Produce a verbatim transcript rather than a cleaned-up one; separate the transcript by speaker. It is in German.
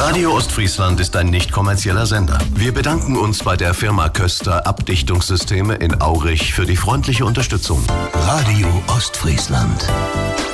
Speaker 1: Radio Ostfriesland ist ein nicht kommerzieller Sender. Wir bedanken uns bei der Firma Köster Abdichtungssysteme in Aurich für die freundliche Unterstützung.
Speaker 2: Radio Ostfriesland.